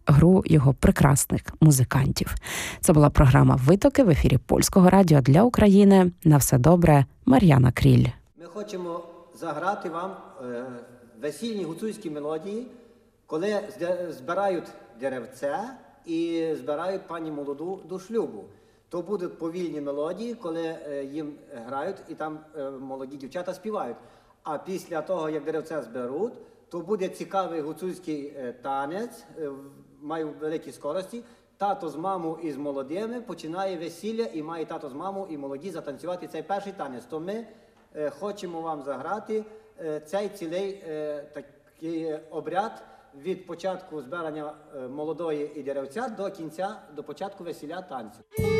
гру його прекрасних музикантів. Це була програма «Витоки» в ефірі Польського радіо для України. На все добре, Мар'яна Кріль. Ми хочемо заграти вам весільні гуцульські мелодії, коли збирають деревце і збирають пані молоду до шлюбу. То будуть повільні мелодії, коли їм грають і там молоді дівчата співають. А після того, як деревце зберуть, то буде цікавий гуцульський танець, має великі скорості. Тато з мамою і з молодими починає весілля і має тато з мамою і молоді затанцювати цей перший танець. То ми хочемо вам заграти цей цілий такий обряд від початку збирання молодої і деревця до кінця, до початку весілля танцю.